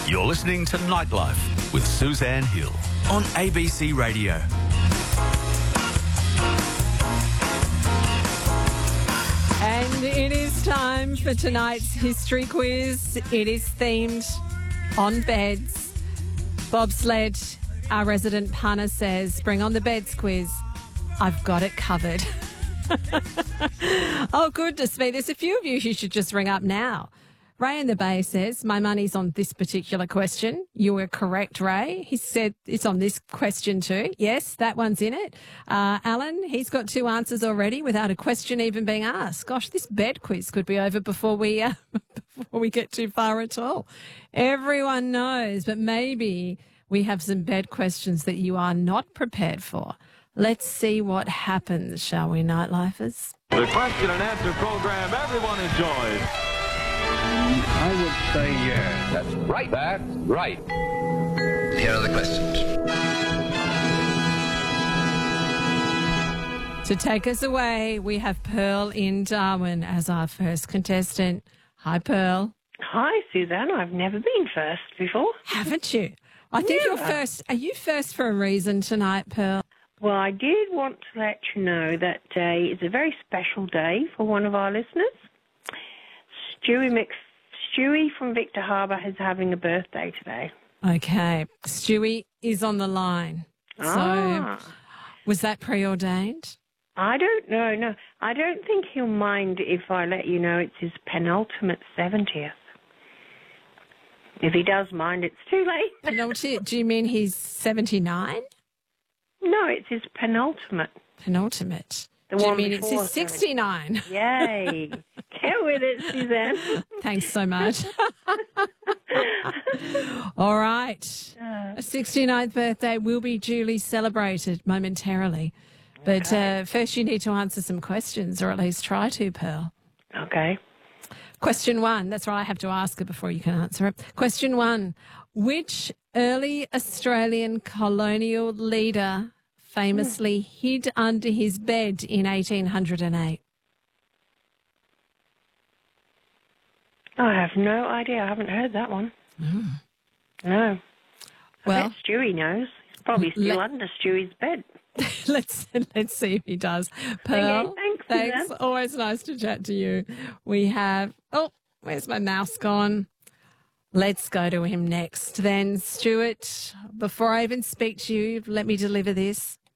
You're listening to Nightlife with Suzanne Hill on ABC Radio. And it is time for tonight's history quiz. It is themed on beds. Bobsled, our resident punter, says, bring on the beds quiz. I've got it covered. Oh, goodness me. There's a few of you who should just ring up now. Ray in the Bay says, my money's on this particular question. You were correct, Ray. He said it's on this question too. Yes, that one's in it. Alan, he's got 2 answers already without a question even being asked. Gosh, this bed quiz could be over before we get too far at all. Everyone knows, but maybe we have some bed questions that you are not prepared for. Let's see what happens, shall we, Nightlifers? The question and answer program everyone enjoys. I would say yes. That's right. That's right. Here are the questions. To take us away, we have Pearl in Darwin as our first contestant. Hi, Pearl. Hi, Suzanne. I've never been first before. Haven't you? I think you're first. Are you first for a reason tonight, Pearl? Well, I did want to let you know that day is a very special day for one of our listeners. Stewie from Victor Harbour is having a birthday today. Okay. Stewie is on the line. So was that preordained? I don't know. No, I don't think he'll mind if I let you know it's his penultimate 70th. If he does mind, it's too late. Penultimate? Do you mean he's 79? No, it's his penultimate. Penultimate. The Do you one mean it's before his 69? Yay. Get with it, Suzanne. Thanks so much. All right. A 69th birthday will be duly celebrated momentarily. But first you need to answer some questions, or at least try to, Pearl. Okay. Question 1. That's right, I have to ask it before you can answer it. Question 1. Which early Australian colonial leader famously hid under his bed in 1808? I have no idea. I haven't heard that one. No. Well, I bet Stewie knows. He's probably still under Stewie's bed. let's see if he does. Pearl, Okay, thanks. thanks. Always nice to chat to you. We have, where's my mouse gone? Let's go to him next. Then, Stuart, before I even speak to you, let me deliver this.